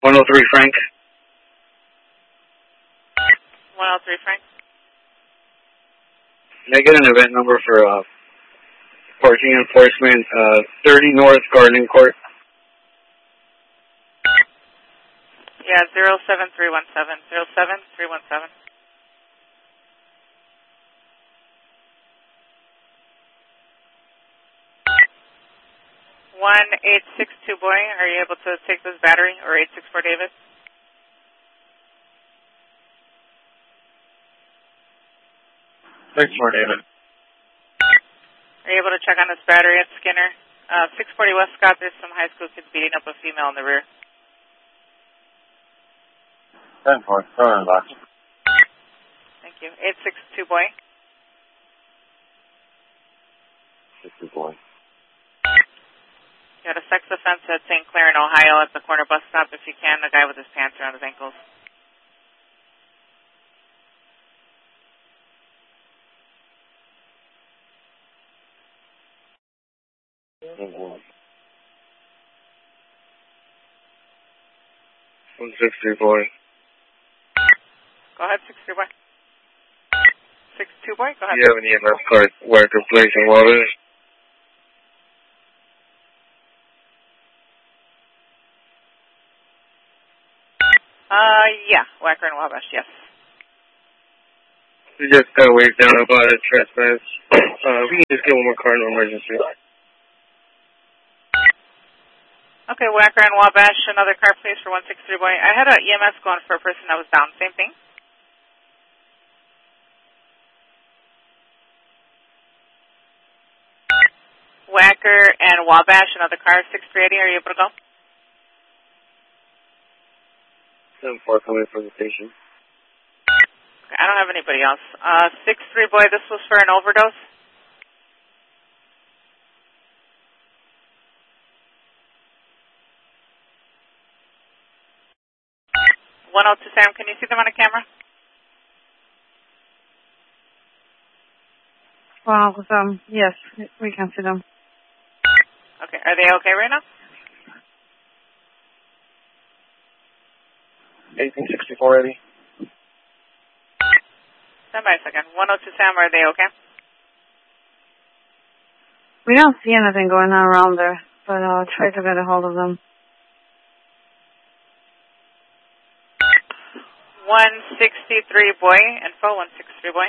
103 Frank. 103 Frank. Can I get an event number for parking enforcement, 30 North Garden Court? Yeah, 07317. 07317. 1862 boy, are you able to take this battery, or 864 David? Thanks for David. Are you able to check on this battery at Skinner? 640 West Scott, there's some high school kids beating up a female in the rear. 10-4, sorry about it. Thank you. 862 boy. 60 boy. You had a sex offense at St. Clair in Ohio at the corner bus stop, if you can, a guy with his pants around his ankles. Mm-hmm. 160 boy. Go ahead, 62 boy. 62 boy, go ahead. Do you have an EMS card worker place in Wabash? Yeah, Wacker and Wabash, yes. We just got waved down about a trespass. We can just get one more car in emergency. Okay, Wacker and Wabash, another car please for 163 boy. I had a EMS going for a person that was down, same thing. Wacker and Wabash, another car, 6380, are you able to go? 7-4 coming from the station. Okay, I don't have anybody else. 63 boy, this was for an overdose? .102 Sam, can you see them on a camera? Wow, yes, we can see them. Okay, are they okay right now? 1864 Eddie. Stand by a second. 102 Sam, are they okay? We don't see anything going on around there, but I'll try to get a hold of them. 163 boy, info 163 boy.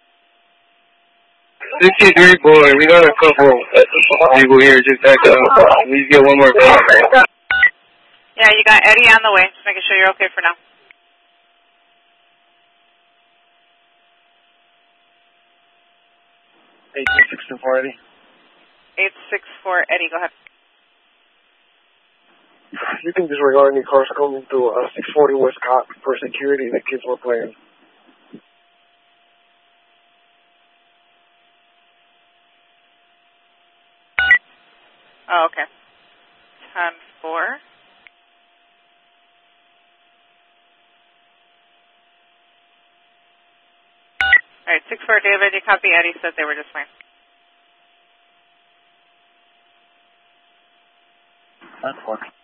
63 boy, we got a couple people here just back up. We get one more car. Yeah, you got Eddie on the way. Just making sure you're okay for now. Eddie. 864 Eddie, go ahead. You think this regarding the cars coming through 640 West Scott for security, the kids were playing. Oh, okay. 10-4. All right, 6-4 David, you copy Eddie said they were just fine. That's fine.